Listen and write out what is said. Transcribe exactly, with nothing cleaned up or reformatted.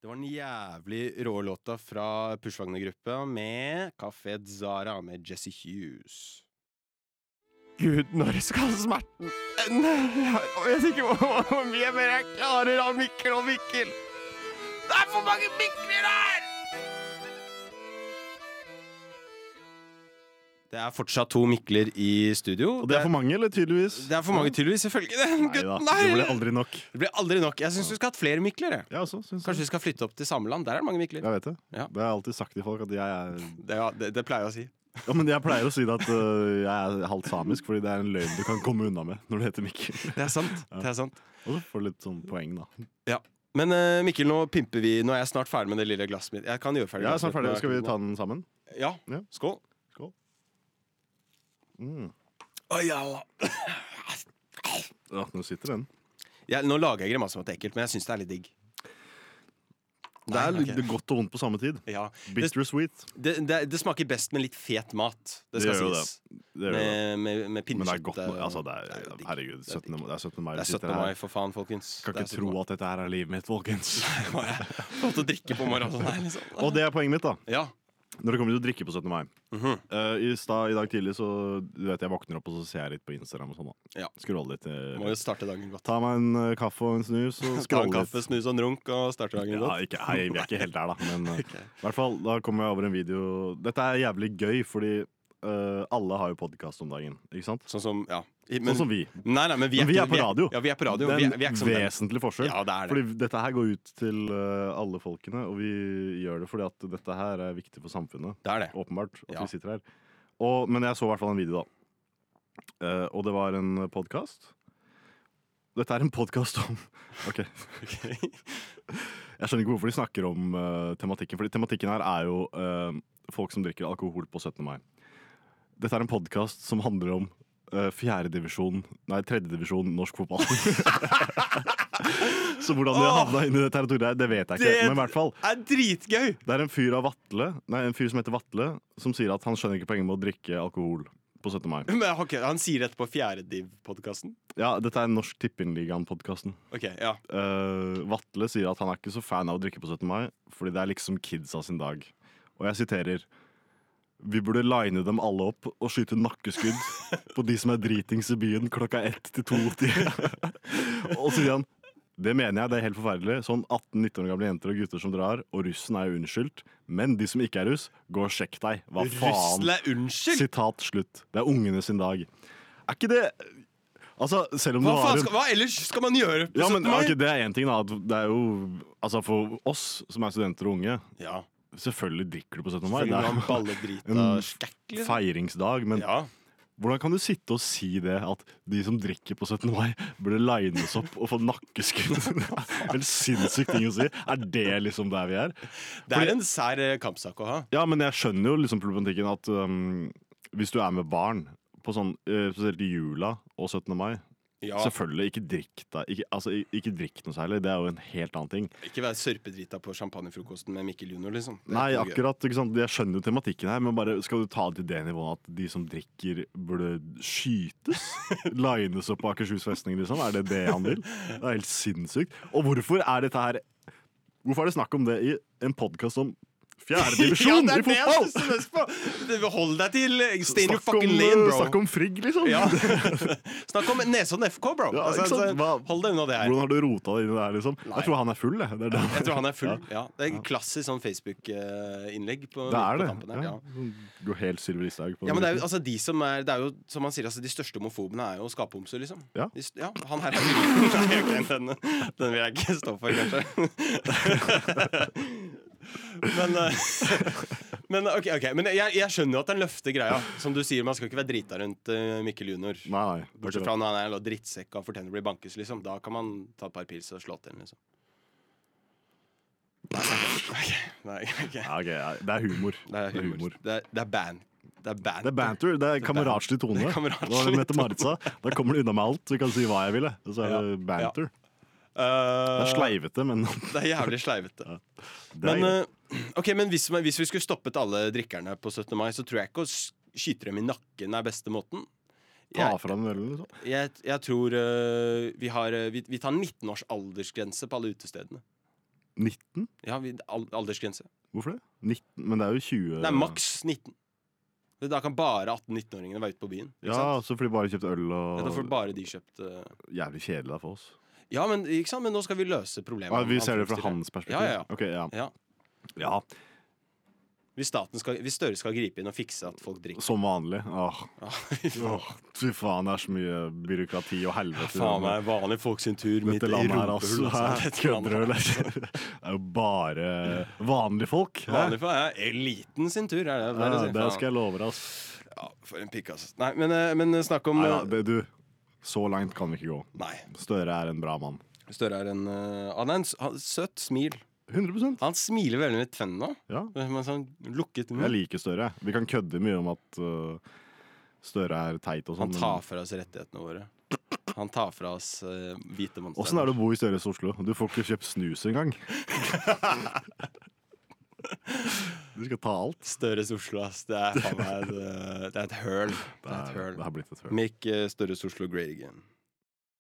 Det var den jævlig rå låta fra Pushwagner-gruppa med Café Zara med Jesse Hughes. Gud, når skal smerten ende? Jeg vet ikke hvor mye mer jeg klarer av Mikkel og Mikkel. Det er for mange Mikler her! Det er fortsatt to Mikler i studio. Og det er for mange, eller tydeligvis? Det er for mange tydeligvis, selvfølgelig. Det, Neida, det blir aldri nok. Det blir aldri nok. Jeg synes vi skal ha flere Mikler. Jeg. Ja, også, synes Kanskje vi skal flytte opp til Sameland. Der er det mange Mikler. Jeg vet det. Ja. Det har jeg alltid sagt til folk at jeg er... Det, ja, det, det pleier jeg å si. Ja, men jeg pleier å si det at uh, jeg er halvt samisk, fordi det er en løgn du kan komme unna med når du heter Mikkel. Det er sant. Ja. Det er sant. Og så får du litt sånn poeng, da. Ja. Men uh, Mikkel, nå pimper vi. Nå er jeg snart ferdig med det lille glasset mitt. Jeg kan gjøre ferdig Ja, jeg er snart ferdig. glasset Skal vi mitt. ta den sammen? Ja. Ja. Skål. Skål. Mm. Oi, jalla. Ja, nå sitter den. Ja, nå lager jeg grimasse som at det er ekkelt, men jeg synes det er litt digg. Det er Nei, litt ok. godt og vondt på samme tid. Ja. Bitter sweet. Det, det, det smaker best med litt fet mat. Det skal Det gjør jo sies. Det gjør det. Med, med, med Men det pinnekjøtt. er godt. nå- Altså, det er, det er jo digg. herregud, Det er syttende det er syttende mai. Det er syttende mai, for faen, folkens. Kan Det er ikke tro at dette her er livet mitt, folkens. Få til å drikke på morgenen. Nei, liksom. Og det er poenget mitt, da. Ja. Når det kommer til å drikke på syttende mai. Mhm. Eh, I stad, i dag tidlig, så du vet jeg våkner opp og så ser jeg litt på Instagram og sånn. da Ja. Scroller litt. eh, Må jo starte dagen godt. Ta meg en eh, kaffe og en snus og Ta en scrolle kaffe, litt. snus og en runk og starte dagen Ja, godt. ikke, nei, vi er ikke helt der, da. Men eh, Ok. i hvert fall, da kommer jeg over en video. Dette er jævlig gøy, fordi eh, alle har jo podkast om dagen. Ikke sant? Sånn som, ja. I- Sånn som vi. Nei, nei, men vi er, Men vi ikke- er på radio. Ja, vi er på radio. Det Vi er er, vi er en ikke som dem. vesentlig forskjell. Ja, det er det. Fordi dette her går ut til eh, alle folkene, og vi gjør det fordi at dette her er viktig for samfunnet. Det er det. Åpenbart at Ja. vi sitter her. Og, men jeg så i hvert fall en video, da. Eh, og det var en podkast. Dette er en podkast om OK. Ok. Jeg skjønner ikke hvorfor de snakker om eh, tematikken. Fordi tematikken her er jo eh, folk som drikker alkohol på syttende mai. Dette er en podkast som handler om uh, fjerdedivisjon Nei, tredjedivisjon norsk fotball. Så hvordan de har Åh! havna inn i det territoriet, det vet jeg ikke. Det- Men i hvert fall, Det er dritgøy! det er en fyr av Vatle Nei, en fyr som heter Vatle, som sier at han skjønner ikke poenget med å drikke alkohol på syttende mai. Men, ok, han sier dette på fjerdediv-podcasten. Ja, dette er Norsk Tippingligaen-podkasten. Ok, ja. Uh, Vatle sier at han er ikke så fan av å drikke på syttende mai, fordi det er liksom kidsa sin dag. Og jeg siterer: Vi burde line dem alle opp og skyte nakkeskudd på de som er dritings i byen klokka ett til to. Og så sier han: Det mener jeg, det er helt forferdelig. Sånn atten-nitten år gamle jenter og gutter som drar, og russen er jo unnskyldt. Men de som ikke er russ, gå og sjekk deg. Hva faen? Russel er unnskyld! Sitat slutt. Det er ungene sin dag. Er ikke det Altså, selv om Hva, du har faen en skal, hva ellers skal man gjøre på ja, men syttende mai? ok, det er en ting da at Det er jo Altså for oss som er studenter og unge, Ja, selvfølgelig drikker du på syttende mai. følger Det man er jo balledrita en skekk, liksom. feiringsdag. Men Ja. hvordan kan du sitte og si det, at de som drikker på syttende mai, burde lines opp og få nakkeskudd? Det er en sinnssyk ting å si. Er det liksom der vi er? Det er en sær eh, kampsak å ha. Ja, men jeg skjønner jo liksom problematikken at um, hvis du er med barn, på sånn, uh, spesielt i jula og syttende mai, Ja, selvfølgelig ikke drikk deg. Ikke, altså, i- ikke drikk noe særlig. Det er jo en helt annen ting. Ikke være sørpedrita på champagnefrokosten med Mikkel Junior, liksom. Det er Nei, ikke noe gøy. akkurat, ikke sant? Jeg skjønner jo tematikken her, men bare skal du ta det til det nivået at de som drikker burde skytes? Lines opp på Akershus festning, liksom? Er det det han vil? Det er helt sinnssykt. Og hvorfor er dette her Hvorfor er det snakk om det i en podkast om fjerdedivisjon ja, i det er det jeg fotball? synes mest på. Det- Hold deg til eh, Stay in your Snakk om, fucking lane, bro. snakk om Frigg, liksom. Ja. Snakk om Nesodden F K, bro. Ja, altså, ikke sant? altså, Hva- hold deg unna det her. Hvordan har du rota deg inn i det her, liksom? Nei. Jeg tror han er full, jeg. Det er det. Jeg tror han er full. Ja. Det er klassisk sånn Facebook-innlegg på, Det er på det. tampen her. Ja. Ja. Går helt Sylvi Listhaug på Ja, men det er jo altså de som er Det er jo, som man sier, altså de største homofobene er jo skapomser, liksom. Ja. De, st- ja han her er Nei, ok, den, den vil jeg ikke stå for, kanskje. Men, eh, men ok, ok Men jeg, jeg skjønner jo at den løfter greia. Som du sier, man skal ikke være drita rundt uh, Mikkel Junior. Nei, nei. det er Bortsett ikke fra det. når han er en drittsekk og fortjener å bli bankes, liksom. Da kan man ta et par pils og slå til, liksom. Nei, ok, nei, ok. Ja, ok, ja, det er humor. Det er humor. Det er, det er band. Det er band. Det er banter, det er kameratslig tone. Det er kameratslig Hva Mette-Marit sa. Da kommer du unna med alt. Du kan si hva jeg ville. Og så er Ja, det banter. Uh, Det er sleivete, men Det er jævlig sleivete. det er Men, greit. uh, ok, men hvis, hvis vi skulle stoppet alle drikkerne på syttende mai, så tror jeg ikke å s- skyte dem i nakken er beste måten. Ta Jeg, fra den ølen, liksom. jeg, jeg tror uh, vi har uh, vi, vi tar nitten års aldersgrense på alle utestedene. nitten? Ja, vi, al aldersgrense. Hvorfor det? nitten, men det er jo tjue. Nei, maks nitten. Da kan bare atten-nitten-åringene være ute på byen. Ikke Ja, sant? så får de bare kjøpt øl og Ja, da får bare de kjøpt uh... Jævlig kjedelig da for oss. Ja, men, ikke sant? Men nå skal vi løse problemet. Ah, vi Han- ser han det fra fremstiller. hans perspektiv? Ja, ja, ja. Ok, ja. Ja. Ja, Hvis, staten skal, hvis Støre skal gripe inn og fikse at folk drikker. som vanlig. Åh, Ja, fy faen. åh, fy faen, det er så mye byråkrati og helvete. Faen meg, vanlige folk sin tur midt Dette i landet her, rumpehull. altså. Hæ? Dette Kødder du, landet her, eller? Det er jo bare vanlige folk. hæ? Vanlig for ja, eliten sin tur, er det. Ja, det, det skal jeg love deg, ass. Ja, for en pikk, altså. Nei, men, eh, men snakk om Nei, eh, da, det, du, så langt kan vi ikke gå. Nei. Støre er en bra mann. Støre er en eh, Han er en s- han, søtt smil. hundre prosent. Han smiler veldig med tennene. Ja, Med sånn lukket munn. jeg liker Støre. Vi kan kødde mye om at uh, Støre er teit og sånn. Han tar fra oss rettighetene våre. Han tar fra oss uh, hvite monstre. Åssen er det å bo i Støres Oslo? Du får ikke kjøpt snus engang. Du skal ta alt. Støres Oslo, ass. Det er faen meg et, eh, det er et høl. Det er et Det, er, høl. det har blitt et høl. Make uh, Støres Oslo great again.